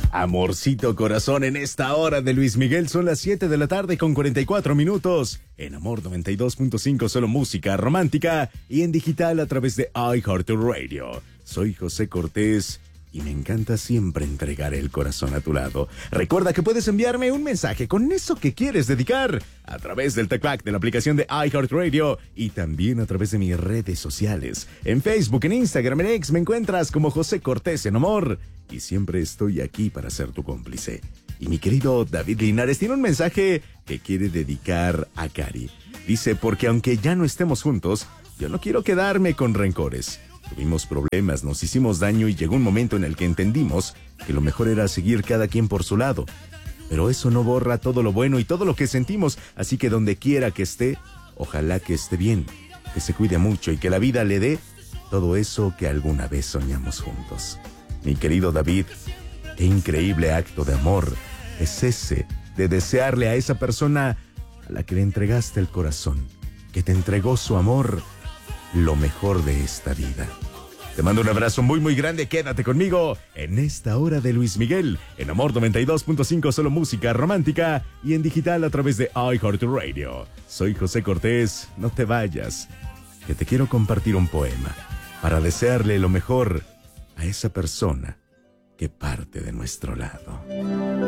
Amorcito corazón, en esta hora de Luis Miguel son las 7 de la tarde con 44 minutos. En Amor 92.5 solo música romántica y en digital a través de iHeartRadio. Soy José Cortés y me encanta siempre entregar el corazón a tu lado. Recuerda que puedes enviarme un mensaje con eso que quieres dedicar a través del TalkBack de la aplicación de iHeartRadio y también a través de mis redes sociales. En Facebook, en Instagram, en X me encuentras como José Cortés en Amor y siempre estoy aquí para ser tu cómplice. Y mi querido David Linares tiene un mensaje que quiere dedicar a Cari. Dice, porque aunque ya no estemos juntos, yo no quiero quedarme con rencores. Tuvimos problemas, nos hicimos daño y llegó un momento en el que entendimos que lo mejor era seguir cada quien por su lado. Pero eso no borra todo lo bueno y todo lo que sentimos, así que donde quiera que esté, ojalá que esté bien, que se cuide mucho y que la vida le dé todo eso que alguna vez soñamos juntos. Mi querido David, qué increíble acto de amor es ese de desearle a esa persona a la que le entregaste el corazón, que te entregó su amor, lo mejor de esta vida. Te mando un abrazo muy muy grande, quédate conmigo en esta hora de Luis Miguel, en Amor 92.5 solo música romántica y en digital a través de iHeartRadio. Soy José Cortés, no te vayas, que te quiero compartir un poema para desearle lo mejor a esa persona que parte de nuestro lado.